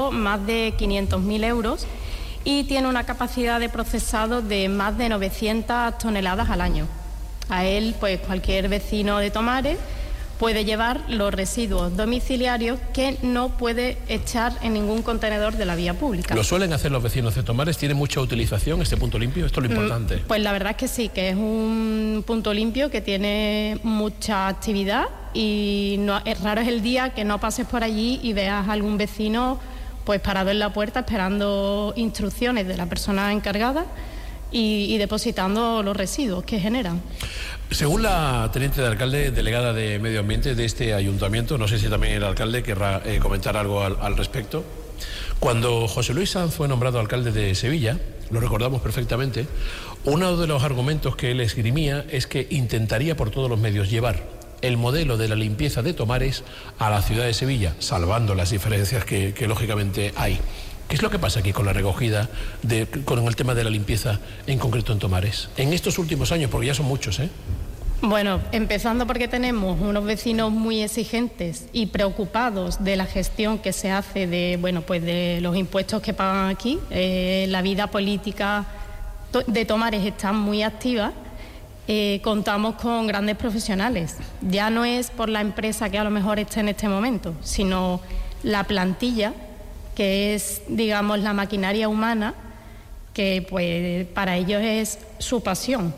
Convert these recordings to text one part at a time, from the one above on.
facturando más de 500.000 euros y tiene una capacidad de procesado de más de 900 toneladas al año. A él, pues cualquier vecino de Tomares puede llevar los residuos domiciliarios que no puede echar en ningún contenedor de la vía pública. ¿Lo suelen hacer los vecinos de Tomares? ¿Tiene mucha utilización este punto limpio? Esto es lo importante. Pues la verdad es que sí, que es un punto limpio que tiene mucha actividad y no, es raro es el día que no pases por allí y veas a algún vecino pues parado en la puerta esperando instrucciones de la persona encargada y depositando los residuos que generan. Según la teniente de alcalde, delegada de Medio Ambiente de este ayuntamiento, no sé si también el alcalde querrá comentar algo al respecto. Cuando José Luis Sanz fue nombrado alcalde de Sevilla, lo recordamos perfectamente, uno de los argumentos que él esgrimía es que intentaría por todos los medios llevar el modelo de la limpieza de Tomares a la ciudad de Sevilla, salvando las diferencias que lógicamente hay. ¿Qué es lo que pasa aquí con la recogida, con el tema de la limpieza, en concreto en Tomares? En estos últimos años, porque ya son muchos, ¿eh? Bueno, empezando porque tenemos unos vecinos muy exigentes y preocupados de la gestión que se hace de los impuestos que pagan aquí. La vida política de Tomares está muy activa. Contamos con grandes profesionales. Ya no es por la empresa que a lo mejor está en este momento, sino la plantilla, que es, digamos, la maquinaria humana, que pues para ellos es su pasión.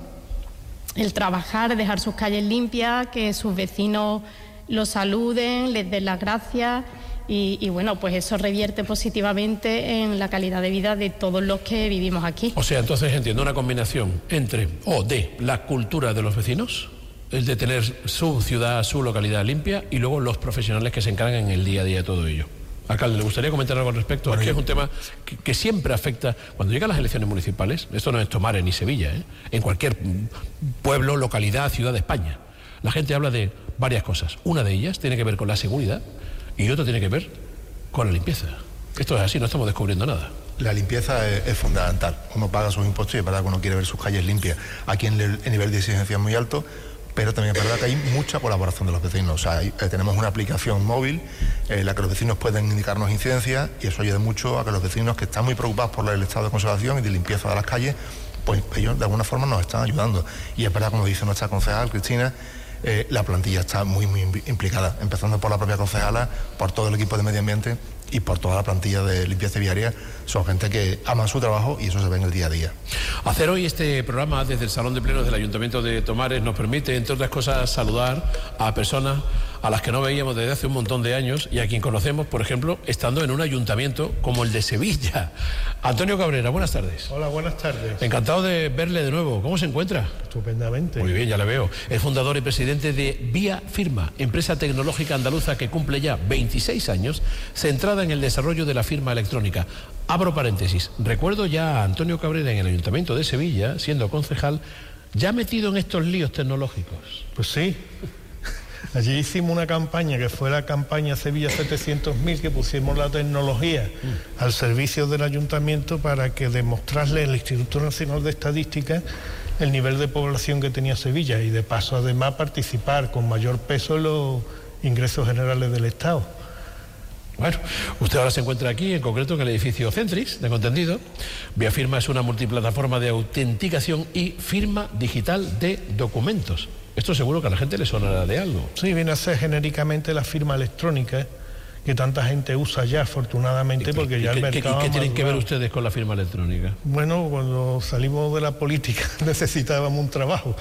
El trabajar, dejar sus calles limpias, que sus vecinos los saluden, les den las gracias y bueno, pues eso revierte positivamente en la calidad de vida de todos los que vivimos aquí. O sea, entonces entiendo una combinación de la cultura de los vecinos, el de tener su ciudad, su localidad limpia, y luego los profesionales que se encargan en el día a día de todo ello. Alcalde, ¿le gustaría comentar algo al respecto? Bueno, es un tema que siempre afecta, cuando llegan las elecciones municipales, esto no es Tomares ni Sevilla, en cualquier pueblo, localidad, ciudad de España, la gente habla de varias cosas. Una de ellas tiene que ver con la seguridad y otra tiene que ver con la limpieza. Esto es así, no estamos descubriendo nada. La limpieza es fundamental. Uno paga sus impuestos y es verdad que uno quiere ver sus calles limpias. Aquí el nivel de exigencia es muy alto, pero también es verdad que hay mucha colaboración de los vecinos. O sea, tenemos una aplicación móvil en la que los vecinos pueden indicarnos incidencias y eso ayuda mucho a que los vecinos que están muy preocupados por el estado de conservación y de limpieza de las calles, pues ellos de alguna forma nos están ayudando. Y es verdad, como dice nuestra concejal, Cristina, la plantilla está muy implicada, empezando por la propia concejala, por todo el equipo de medio ambiente y por toda la plantilla de limpieza viaria. Son gente que ama su trabajo y eso se ve en el día a día. Hacer hoy este programa desde el Salón de Plenos del Ayuntamiento de Tomares nos permite, entre otras cosas, saludar a personas a las que no veíamos desde hace un montón de años y a quien conocemos, por ejemplo, estando en un ayuntamiento como el de Sevilla. Antonio Cabrera, buenas tardes. Hola, buenas tardes. Encantado de verle de nuevo. ¿Cómo se encuentra? Estupendamente. Muy bien, ya le veo. Es fundador y presidente de Vía Firma, empresa tecnológica andaluza que cumple ya 26 años, centrada en el desarrollo de la firma electrónica. Abro paréntesis. Recuerdo ya a Antonio Cabrera en el Ayuntamiento de Sevilla, siendo concejal, ya metido en estos líos tecnológicos. Pues sí. Allí hicimos una campaña que fue la campaña Sevilla 700.000, que pusimos la tecnología al servicio del ayuntamiento para que demostrarle al Instituto Nacional de Estadística el nivel de población que tenía Sevilla y de paso además participar con mayor peso en los ingresos generales del Estado. Bueno, usted ahora se encuentra aquí, en concreto en el edificio Centris, tengo entendido. Vía Firma es una multiplataforma de autenticación y firma digital de documentos. Esto seguro que a la gente le sonará de algo. Sí, viene a ser genéricamente la firma electrónica que tanta gente usa ya, afortunadamente, porque ya el mercado... ¿Y qué tienen que ver ustedes con la firma electrónica? Bueno, cuando salimos de la política necesitábamos un trabajo.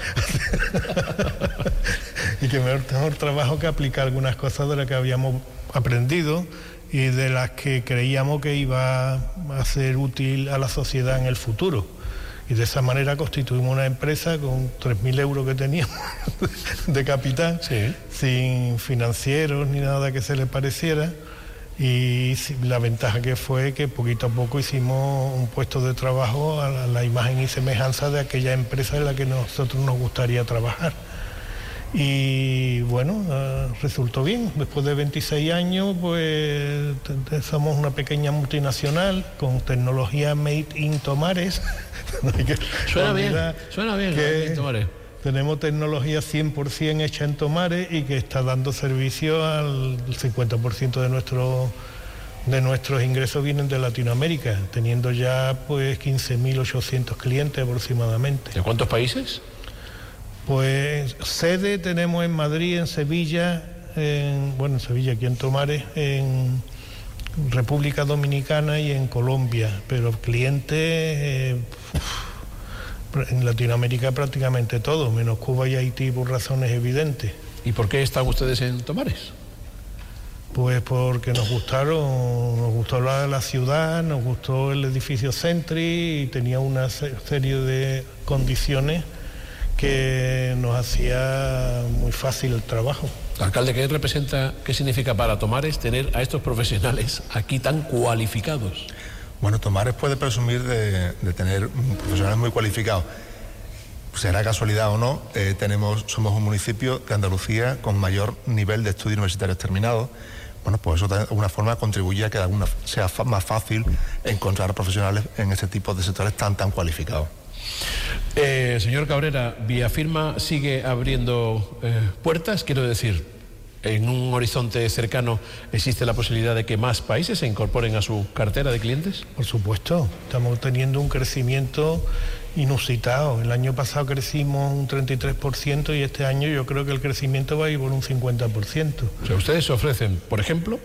Y que mejor trabajo que aplicar algunas cosas de las que habíamos aprendido y de las que creíamos que iba a ser útil a la sociedad en el futuro. Y de esa manera constituimos una empresa con 3.000 euros que teníamos de capital, sí, sin financieros ni nada que se le pareciera. Y la ventaja que fue que poquito a poco hicimos un puesto de trabajo a la imagen y semejanza de aquella empresa en la que nosotros nos gustaría trabajar. Y bueno, resultó bien. Después de 26 años, pues somos una pequeña multinacional con tecnología made in Tomares. Suena bien, que Tomares. Tenemos tecnología 100% hecha en Tomares y que está dando servicio al 50% de de nuestros ingresos vienen de Latinoamérica, teniendo ya pues 15.800 clientes aproximadamente. ¿De cuántos países? Pues sede tenemos en Madrid, en Sevilla, en Sevilla, aquí en Tomares, en República Dominicana y en Colombia, pero clientes en Latinoamérica prácticamente todo, menos Cuba y Haití por razones evidentes. ¿Y por qué están ustedes en Tomares? Pues porque nos gustó la ciudad, nos gustó el edificio Centri y tenía una serie de condiciones que nos hacía muy fácil el trabajo. Alcalde, ¿qué significa para Tomares tener a estos profesionales aquí tan cualificados? Bueno, Tomares puede presumir de tener profesionales muy cualificados. Será casualidad o no, somos un municipio de Andalucía con mayor nivel de estudios universitarios terminados. Bueno, pues eso de alguna forma contribuye a que sea más fácil encontrar profesionales en ese tipo de sectores tan cualificados. Señor Cabrera, Viafirma sigue abriendo puertas, quiero decir, en un horizonte cercano existe la posibilidad de que más países se incorporen a su cartera de clientes. Por supuesto, estamos teniendo un crecimiento inusitado. El año pasado crecimos un 33% y este año yo creo que el crecimiento va a ir por un 50%. O sea, ustedes ofrecen, por ejemplo,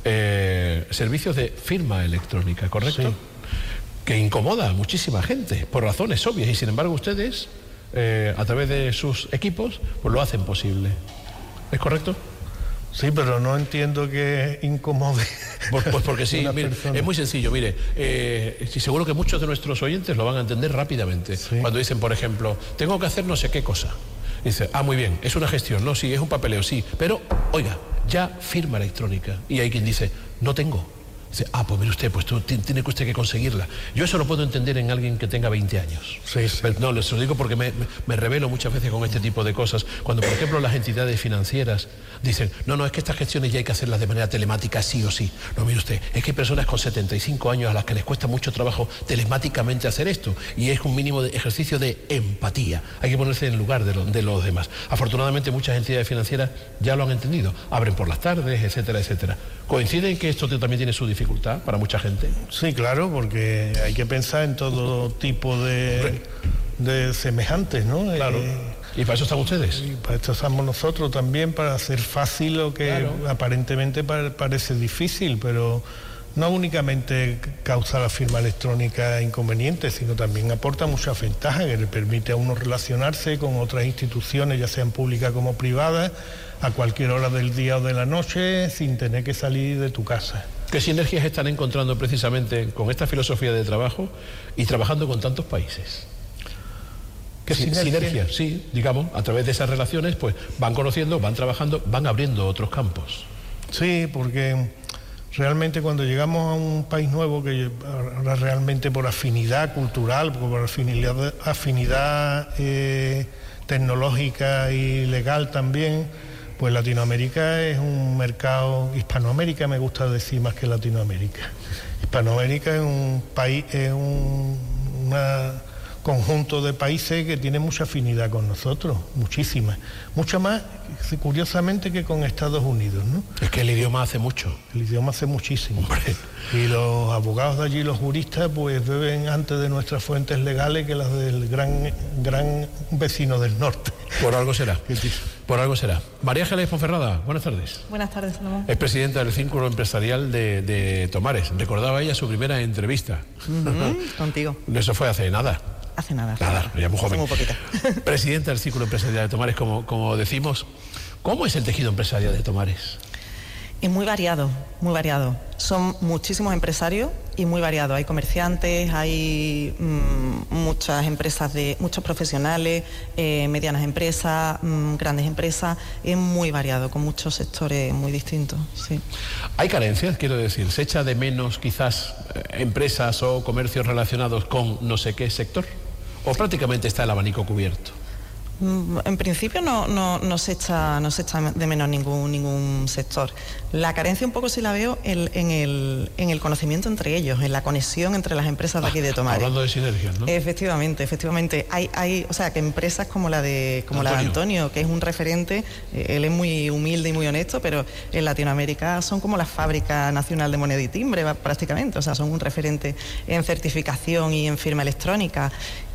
servicios de firma electrónica, ¿correcto? Sí. Que incomoda a muchísima gente, por razones obvias, y sin embargo ustedes, a través de sus equipos, pues lo hacen posible. ¿Es correcto? Sí, pero no entiendo que incomode. Pues porque sí, mire, es muy sencillo, mire, seguro que muchos de nuestros oyentes lo van a entender rápidamente. Sí. Cuando dicen, por ejemplo, tengo que hacer no sé qué cosa. Dice, muy bien, es una gestión, no, sí, es un papeleo, sí, pero, oiga, ya firma electrónica. Y hay quien dice, no tengo. Dice, pues mire usted, pues tiene que usted que conseguirla. Yo eso lo puedo entender en alguien que tenga 20 años. Sí, sí. Pero no, les lo digo porque me revelo muchas veces con este tipo de cosas. Cuando, por ejemplo, las entidades financieras dicen, no, es que estas gestiones ya hay que hacerlas de manera telemática sí o sí. No, mire usted, es que hay personas con 75 años a las que les cuesta mucho trabajo telemáticamente hacer esto. Y es un mínimo de ejercicio de empatía. Hay que ponerse en el lugar de los demás. Afortunadamente, muchas entidades financieras ya lo han entendido. Abren por las tardes, etcétera, etcétera. ¿Coincide en que esto también tiene su dificultad para mucha gente? Sí, claro, porque hay que pensar en todo tipo de semejantes, ¿no? Claro. ¿Y para eso están ustedes? Y para eso estamos nosotros también, para hacer fácil lo que aparentemente parece difícil, pero no únicamente causa la firma electrónica inconvenientes, sino también aporta muchas ventajas que le permite a uno relacionarse con otras instituciones, ya sean públicas como privadas, a cualquier hora del día o de la noche, sin tener que salir de tu casa. ¿Qué sinergias están encontrando precisamente con esta filosofía de trabajo y trabajando con tantos países? ¿Qué sinergias? Sí, digamos, a través de esas relaciones, pues van conociendo, van trabajando, van abriendo otros campos. Sí, porque realmente cuando llegamos a un país nuevo, que ahora realmente por afinidad cultural, por afinidad tecnológica y legal también, pues Latinoamérica es un mercado, Hispanoamérica me gusta decir más que Latinoamérica. Hispanoamérica es un país, es un conjunto de países que tiene mucha afinidad con nosotros, muchísima, mucho más, curiosamente, que con Estados Unidos, ¿no? Es que el idioma hace mucho. El idioma hace muchísimo. Hombre. Y los abogados de allí, los juristas, pues beben antes de nuestras fuentes legales que las del gran vecino del norte. Por algo será. Por algo será. María Ángeles Ponferrada, buenas tardes. Buenas tardes, Salomón. Es presidenta del Círculo Empresarial de Tomares. Recordaba ella su primera entrevista. Contigo. Eso fue hace nada. Hace nada. Nada, ya muy joven. Muy poquito. Presidenta del Círculo Empresarial de Tomares, como decimos. ¿Cómo es el tejido empresarial de Tomares? Es muy variado, muy variado. Son muchísimos empresarios y muy variado. Hay comerciantes, hay muchas empresas, muchos profesionales, medianas empresas, grandes empresas. Es muy variado, con muchos sectores muy distintos. Sí. ¿Hay carencias? Quiero decir, ¿se echa de menos quizás empresas o comercios relacionados con no sé qué sector? ¿O prácticamente está el abanico cubierto? En principio no se echa de menos ningún sector. La carencia un poco sí la veo en el conocimiento entre ellos, en la conexión entre las empresas de aquí de Tomares. Hablando de sinergias, ¿no? Efectivamente. Hay, o sea, que empresas como la de Antonio, que es un referente, él es muy humilde y muy honesto, pero en Latinoamérica son como la fábrica nacional de moneda y timbre prácticamente, o sea, son un referente en certificación y en firma electrónica.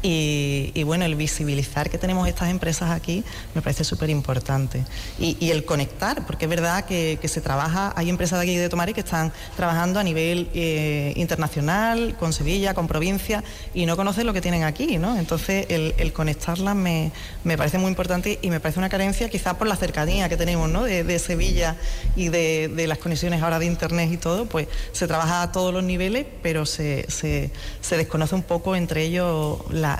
Y bueno, el visibilizar que tenemos estas empresas aquí me parece súper importante. Y el conectar, porque es verdad que se trabaja, hay empresas de aquí de Tomares que están trabajando a nivel internacional, con Sevilla, con provincia, y no conocen lo que tienen aquí, ¿no? Entonces el conectarlas me parece muy importante y me parece una carencia quizás por la cercanía que tenemos, ¿no? de Sevilla y de las conexiones ahora de internet y todo, pues se trabaja a todos los niveles, pero se desconoce un poco entre ellos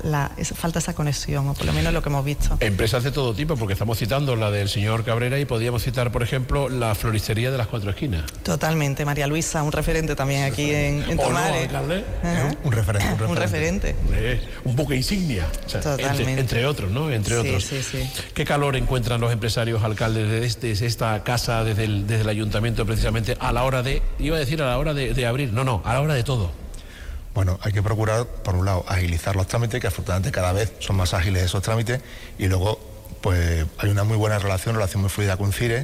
falta esa conexión, o por lo menos lo que hemos visto. Empresas de todo tipo, porque estamos citando la del señor Cabrera y podríamos citar, por ejemplo, la floristería de las Cuatro Esquinas. Totalmente, María Luisa, un referente también aquí en Tomares. No, alcalde. Un referente. Un buque insignia. O sea, totalmente. Entre otros, ¿no? Entre otros. Sí. ¿Qué calor encuentran los empresarios, alcaldes, desde esta casa, desde el ayuntamiento, precisamente a la hora de, iba a decir a la hora de abrir, a la hora de todo? Bueno, hay que procurar, por un lado, agilizar los trámites, que afortunadamente cada vez son más ágiles esos trámites, y luego, pues, hay una muy buena relación muy fluida con CIRE,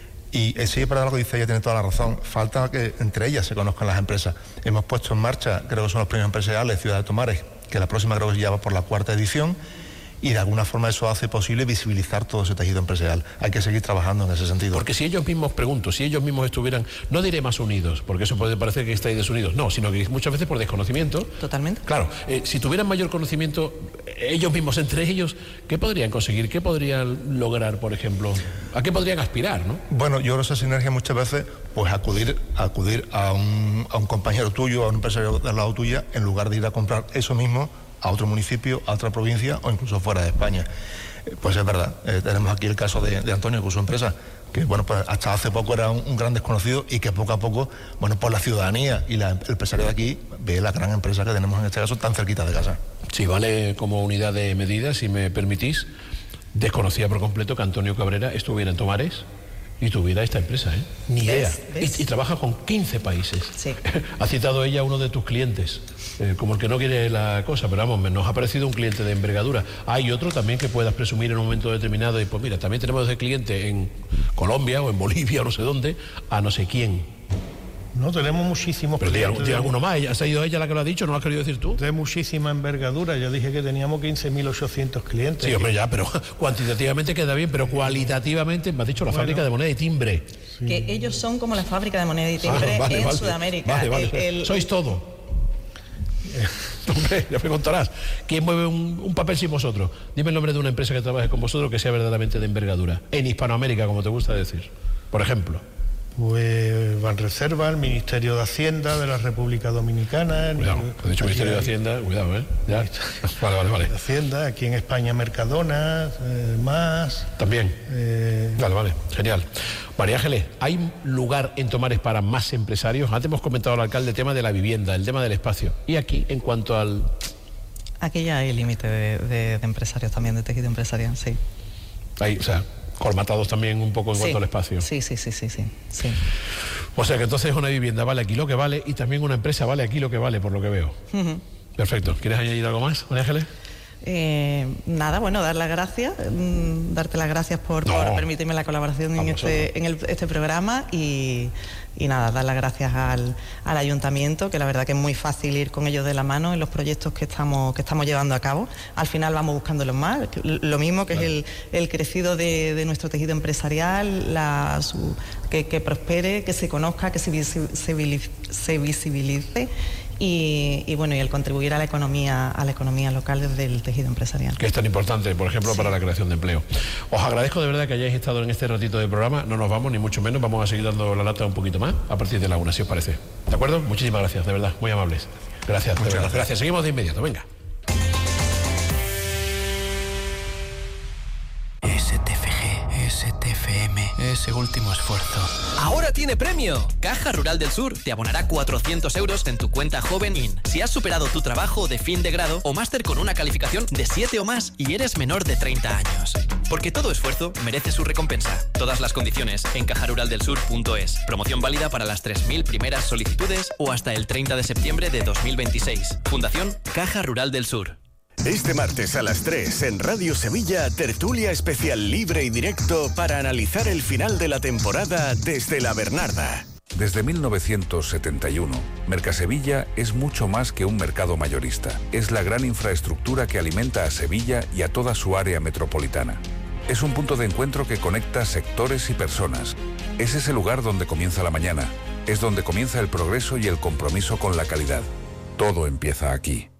y sí, para lo que dice ella, tiene toda la razón, falta que entre ellas se conozcan las empresas. Hemos puesto en marcha, creo que son los premios empresariales Ciudad de Tomares, que la próxima creo que ya va por la 4ª edición, y de alguna forma eso hace posible visibilizar todo ese tejido empresarial. Hay que seguir trabajando en ese sentido. Porque si ellos mismos, si ellos mismos estuvieran, no diré más unidos, porque eso puede parecer que estáis desunidos, no, sino que muchas veces por desconocimiento. Totalmente. Claro, si tuvieran mayor conocimiento, ellos mismos, entre ellos, ¿qué podrían conseguir? ¿Qué podrían lograr, por ejemplo? ¿A qué podrían aspirar, no? Bueno, yo creo que esa sinergia muchas veces, pues acudir a un compañero tuyo, a un empresario del lado tuya, en lugar de ir a comprar eso mismo a otro municipio, a otra provincia o incluso fuera de España. Pues es verdad, tenemos aquí el caso de Antonio con su empresa, que bueno, pues hasta hace poco era un gran desconocido y que poco a poco, bueno, pues la ciudadanía y el empresario de aquí ve la gran empresa que tenemos en este caso tan cerquita de casa. Sí, vale como unidad de medida, si me permitís. Desconocía por completo que Antonio Cabrera estuviera en Tomares y tuviera esta empresa, ¿eh? Ni idea. Y trabaja con 15 países. Sí. Ha citado ella a uno de tus clientes, como el que no quiere la cosa, pero vamos, nos ha parecido un cliente de envergadura. Hay otro también que puedas presumir en un momento determinado y pues mira, también tenemos de cliente en Colombia o en Bolivia o no sé dónde, a no sé quién. No, tenemos muchísimos pero clientes. ¿Tiene alguno más? ¿Ha sido ella la que lo ha dicho? ¿No lo has querido decir tú? De muchísima envergadura. Yo dije que teníamos 15.800 clientes. Sí, hombre, ya, pero cuantitativamente queda bien, pero cualitativamente, me has dicho, la fábrica de moneda y timbre. Sí. Que ellos son como la fábrica de moneda y timbre en Sudamérica. Vale. Sois todo. Hombre, ya me contarás. ¿Quién mueve un papel sin vosotros? Dime el nombre de una empresa que trabaje con vosotros que sea verdaderamente de envergadura. En Hispanoamérica, como te gusta decir. Por ejemplo. Pues Banreserva, el Ministerio de Hacienda de la República Dominicana. Cuidado, he dicho Ministerio de Hacienda, cuidado, Ya. Vale. Hacienda, aquí en España Mercadona, más. También. Vale, genial. María Ángeles, ¿hay lugar en Tomares para más empresarios? Antes hemos comentado al alcalde el tema de la vivienda, el tema del espacio. Y aquí, en cuanto al... Aquí ya hay límite de empresarios también, de tejido empresarial, sí. Hay, colmatados también un poco en cuanto al espacio. Sí. O sea que entonces una vivienda vale aquí lo que vale y también una empresa vale aquí lo que vale, por lo que veo. Perfecto. ¿Quieres añadir algo más, María Ángeles? Nada, bueno, darte las gracias por permitirme la colaboración en este programa y nada, dar las gracias al ayuntamiento, que la verdad que es muy fácil ir con ellos de la mano en los proyectos que estamos llevando a cabo. Al final vamos buscando los más, lo mismo que es el crecido de nuestro tejido empresarial, que prospere, que se conozca, que se visibilice. Y bueno, y el contribuir a la economía local desde el tejido empresarial. Que es tan importante, por ejemplo, para la creación de empleo. Os agradezco de verdad que hayáis estado en este ratito de programa. No nos vamos, ni mucho menos. Vamos a seguir dando la lata un poquito más a partir de la 1, si os parece. ¿De acuerdo? Muchísimas gracias, de verdad. Muy amables. Gracias, de verdad. Gracias. Seguimos de inmediato. Venga. STFG, STFM, ese último esfuerzo. ¡Ahora tiene premio! Caja Rural del Sur te abonará 400 euros en tu cuenta Joven In si has superado tu trabajo de fin de grado o máster con una calificación de 7 o más y eres menor de 30 años. Porque todo esfuerzo merece su recompensa. Todas las condiciones en cajaruraldelsur.es. Promoción válida para las 3.000 primeras solicitudes o hasta el 30 de septiembre de 2026. Fundación Caja Rural del Sur. Este martes a las 3 en Radio Sevilla, tertulia especial libre y directo para analizar el final de la temporada desde La Bernarda. Desde 1971, Mercasevilla es mucho más que un mercado mayorista. Es la gran infraestructura que alimenta a Sevilla y a toda su área metropolitana. Es un punto de encuentro que conecta sectores y personas. Es ese lugar donde comienza la mañana. Es donde comienza el progreso y el compromiso con la calidad. Todo empieza aquí.